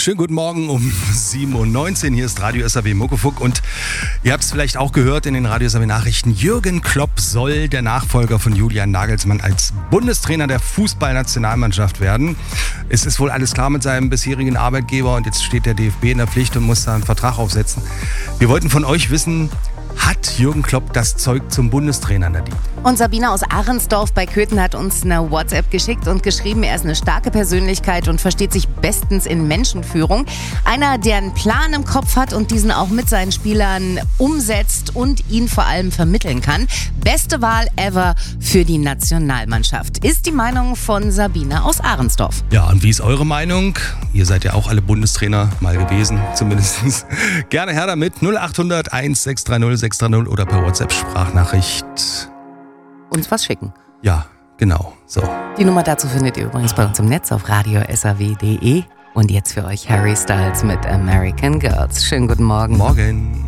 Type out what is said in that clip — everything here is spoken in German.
Schönen guten Morgen um 7.19 Uhr. Hier ist Radio SAW Muckefuck und ihr habt es vielleicht auch gehört in den Radio SAW Nachrichten. Jürgen Klopp soll der Nachfolger von Julian Nagelsmann als Bundestrainer der Fußballnationalmannschaft werden. Es ist wohl alles klar mit seinem bisherigen Arbeitgeber und jetzt steht der DFB in der Pflicht und muss da einen Vertrag aufsetzen. Wir wollten von euch wissen, hat Jürgen Klopp das Zeug zum Bundestrainer, Nadine? Und Sabine aus Ahrensdorf bei Köthen hat uns eine WhatsApp geschickt und geschrieben, er ist eine starke Persönlichkeit und versteht sich bestens in Menschenführung. Einer, der einen Plan im Kopf hat und diesen auch mit seinen Spielern umsetzt und ihn vor allem vermitteln kann. Beste Wahl ever für die Nationalmannschaft, ist die Meinung von Sabine aus Ahrensdorf. Ja, und wie ist eure Meinung? Ihr seid ja auch alle Bundestrainer mal gewesen, zumindest. Gerne her damit, 0800 1630 630 oder per WhatsApp-Sprachnachricht. Uns was schicken. Ja, genau. So. Die Nummer dazu findet ihr übrigens bei uns im Netz auf radiosaw.de. Und jetzt für euch Harry Styles mit American Girls. Schönen guten Morgen. Morgen.